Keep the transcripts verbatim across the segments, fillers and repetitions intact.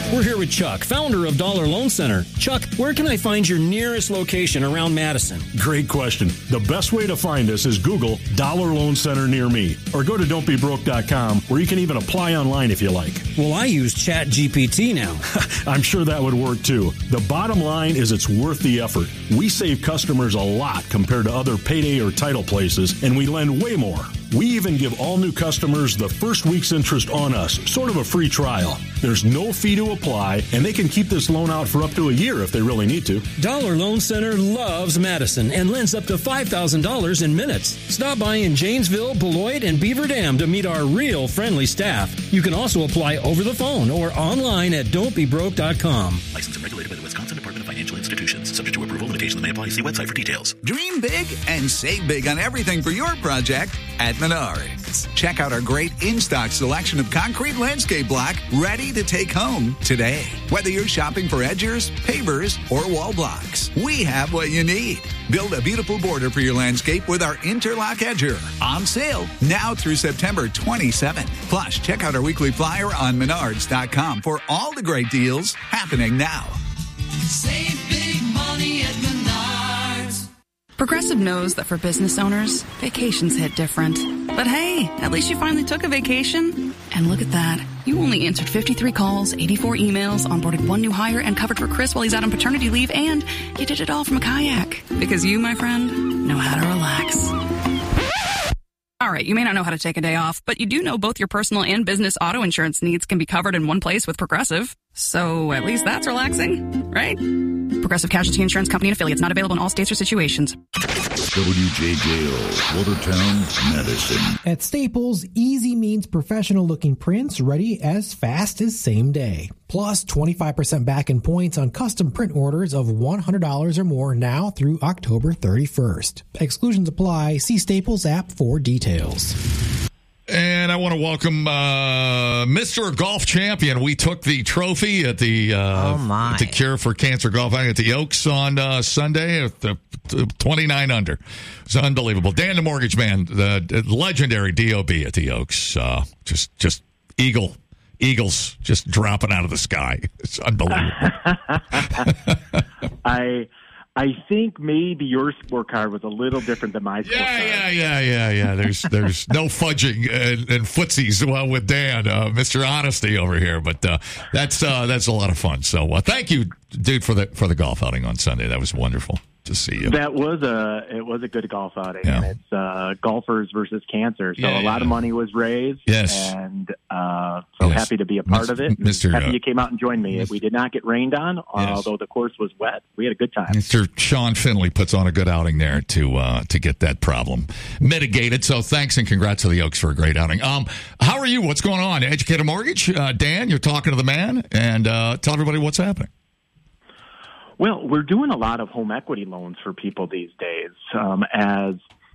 We're here with Chuck, founder of Dollar Loan Center. Chuck, where can I find your nearest location around Madison? Great question. The best way to find us is Google Dollar Loan Center near me, or go to don't be broke dot com, where you can even apply online if you like. Well, I use Chat G P T now. I'm sure that would work too. The bottom line is it's worth the effort. We save customers a lot compared to other payday or title places, and we lend way more. We even give all new customers the first week's interest on us, sort of a free trial. There's no fee to apply, and they can keep this loan out for up to a year if they really need to. Dollar Loan Center loves Madison and lends up to five thousand dollars in minutes. Stop by in Janesville, Beloit, and Beaver Dam to meet our real friendly staff. You can also apply over the phone or online at don't be broke dot com. Licensed and regulated by the Wisconsin Department of Financial Institutions. Subject to approval. Limitations may apply. See website for details. Dream big and save big on everything for your project at Menards. Check out our great in-stock selection of concrete landscape block ready to take home today. Whether you're shopping for edgers, pavers, or wall blocks, we have what you need. Build a beautiful border for your landscape with our Interlock Edger. On sale now through September twenty-seventh. Plus, check out our weekly flyer on menards dot com for all the great deals happening now. Save big money at Menards. Progressive knows that for business owners, vacations hit different. But hey, at least you finally took a vacation. And look at that. You only answered fifty-three calls, eighty-four emails, onboarded one new hire, and covered for Chris while he's out on paternity leave, and you did it all from a kayak. Because you, my friend, know how to relax. All right, you may not know how to take a day off, but you do know both your personal and business auto insurance needs can be covered in one place with Progressive. So at least that's relaxing, right? Progressive Casualty Insurance Company and affiliates, not available in all states or situations. W J J O, Watertown, Madison. At Staples, easy means professional-looking prints ready as fast as same day. Plus, twenty-five percent back in points on custom print orders of one hundred dollars or more now through October thirty-first. Exclusions apply. See Staples app for details. And I want to welcome uh, Mister Golf Champion. We took the trophy at the uh, oh my. the Cure for Cancer Golf at the Oaks on uh, Sunday at the twenty-nine under. It's unbelievable. Dan the Mortgage Man, the legendary D O B at the Oaks. Uh, just just eagle eagles just dropping out of the sky. It's unbelievable. I. I think maybe your scorecard was a little different than my scorecard. Yeah, yeah, yeah, yeah, yeah. There's there's no fudging and, and footsies well with Dan, uh, Mister Honesty over here. But uh, that's uh, that's a lot of fun. So uh, thank you, dude, for the for the golf outing on Sunday. That was wonderful to see you. That was a it was a good golf outing. Yeah. And it's uh, golfers versus cancer. So Yeah, a lot yeah. of money was raised. Yes. And uh, so Yes. happy to be a part Mis- of it. Mister Happy uh, you came out and joined me. We did not get rained on, Yes. although the course was wet. We had a good time. Mister Sean Finley puts on a good outing there to uh, to get that problem mitigated. So thanks and congrats to the Oaks for a great outing. Um, how are you? What's going on? Educated Mortgage, uh, Dan, you're talking to the man, and uh, tell everybody what's happening. Well, we're doing a lot of home equity loans for people these days, um, as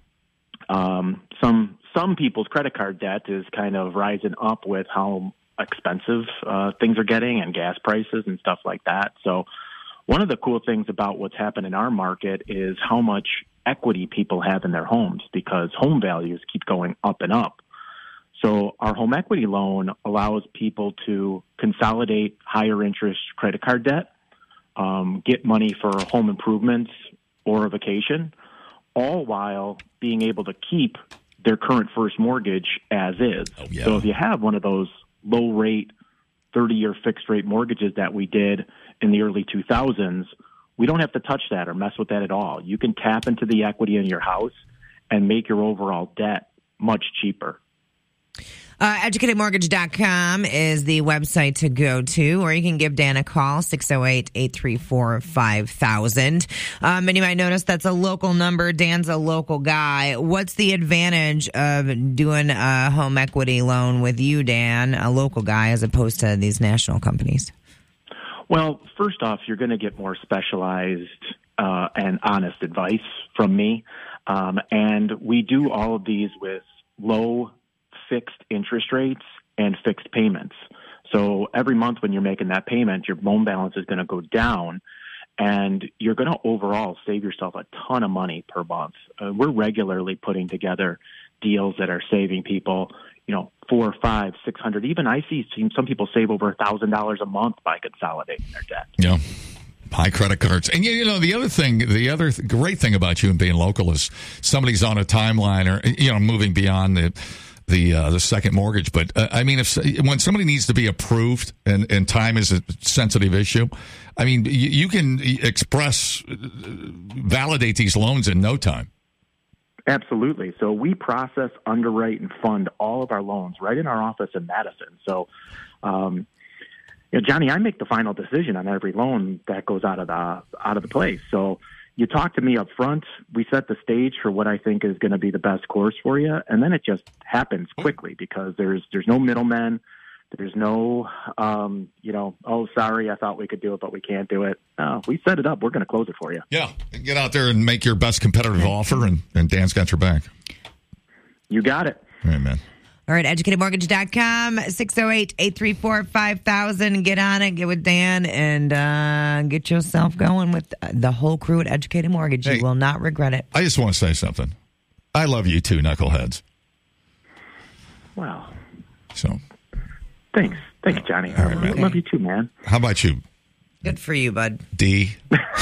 um, some some people's credit card debt is kind of rising up with how expensive uh, things are getting and gas prices and stuff like that. So one of the cool things about what's happened in our market is how much equity people have in their homes, because home values keep going up and up. So our home equity loan allows people to consolidate higher interest credit card debt, um, get money for home improvements or a vacation, all while being able to keep their current first mortgage as is. Oh, yeah. So if you have one of those low rate thirty-year fixed rate mortgages that we did in the early two thousands, we don't have to touch that or mess with that at all. You can tap into the equity in your house and make your overall debt much cheaper. Uh, educated mortgage dot com is the website to go to, or you can give Dan a call, six oh eight, eight three four, five thousand. Um, and you might notice that's a local number. Dan's a local guy. What's the advantage of doing a home equity loan with you, Dan, a local guy, as opposed to these national companies? Well, first off, you're going to get more specialized uh, and honest advice from me. Um, and we do all of these with low fixed interest rates and fixed payments. So every month when you're making that payment, your loan balance is going to go down, and you're going to overall save yourself a ton of money per month. Uh, we're regularly putting together deals that are saving people you know, four, five, six hundred. Even I see some people save over a thousand dollars a month by consolidating their debt. Yeah. High credit cards. And, you know, the other thing, the other th- great thing about you and being local is somebody's on a timeline or, you know, moving beyond the the uh, the second mortgage. But, uh, I mean, if when somebody needs to be approved and, and time is a sensitive issue, I mean, you, you can express, validate these loans in no time. Absolutely. So we process, underwrite, and fund all of our loans right in our office in Madison. So, um you know, Johnny, I make the final decision on every loan that goes out of the out of the place. So you talk to me up front. We set the stage for what I think is going to be the best course for you, and then it just happens quickly because there's there's no middlemen. There's no, um, you know, oh, sorry, I thought we could do it, but we can't do it. Uh, we set it up. We're going to close it for you. Yeah, get out there and make your best competitive offer, and, and Dan's got your back. You got it. All right, man. All right, educated mortgage dot com, six oh eight, eight three four, five thousand. Get on it, get with Dan, and uh, get yourself going with the whole crew at Educated Mortgage. Hey, you will not regret it. I just want to say something. I love you too, knuckleheads. Wow. So, thanks. Thanks, Johnny. All right, man. I love you too, man. How about you? Good for you, bud. D.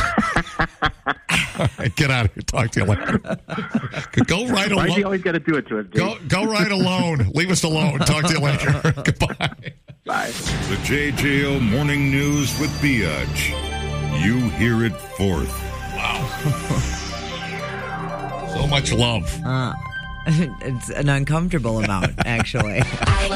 All right, get out of here. Talk to you later. Go right alone. Why do you always got to do it to us, D? Go, go right alone. Leave us alone. Talk to you later. Goodbye. Bye. The J J O Morning News with Biatch. You hear it fourth. Wow. So much love. Uh, it's an uncomfortable amount, actually.